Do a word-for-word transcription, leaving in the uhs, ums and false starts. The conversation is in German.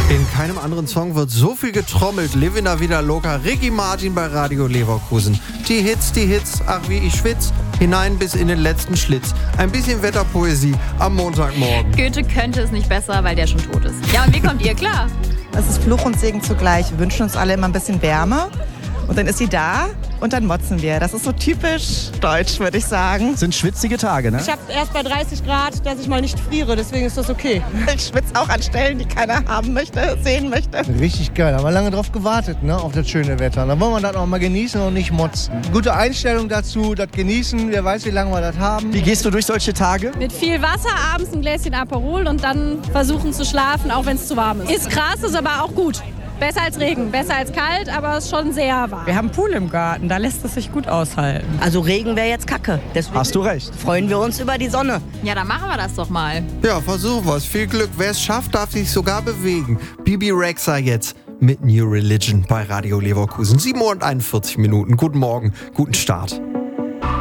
In keinem anderen Song wird so viel getrommelt. Livina Vida Loca, Ricky Martin bei Radio Leverkusen. Die Hits, die Hits, ach wie ich schwitz, hinein bis in den letzten Schlitz. Ein bisschen Wetterpoesie am Montagmorgen. Goethe könnte es nicht besser, weil der schon tot ist. Ja, und wie kommt ihr klar? Das ist Fluch und Segen zugleich. Wir wünschen uns alle immer ein bisschen Wärme. Und dann ist sie da und dann motzen wir. Das ist so typisch deutsch, würde ich sagen. Sind schwitzige Tage, ne? Ich habe erst bei dreißig Grad, dass ich mal nicht friere, deswegen ist das okay. Ich schwitze auch an Stellen, die keiner haben möchte, sehen möchte. Richtig geil, haben wir lange drauf gewartet, ne, auf das schöne Wetter. Dann wollen wir das auch mal genießen und nicht motzen. Gute Einstellung dazu, das genießen, wer weiß, wie lange wir das haben. Wie gehst du durch solche Tage? Mit viel Wasser, abends ein Gläschen Aperol und dann versuchen zu schlafen, auch wenn es zu warm ist. Ist krass, ist aber auch gut. Besser als Regen, besser als kalt, aber es ist schon sehr warm. Wir haben einen Pool im Garten, da lässt es sich gut aushalten. Also Regen wäre jetzt Kacke. Deswegen Hast du recht. freuen wir uns über die Sonne. Ja, dann machen wir das doch mal. Ja, versuchen wir's. Viel Glück. Wer es schafft, darf sich sogar bewegen. Bibi Rexha jetzt mit New Religion bei Radio Leverkusen. sieben Uhr und einundvierzig Minuten. Guten Morgen, guten Start.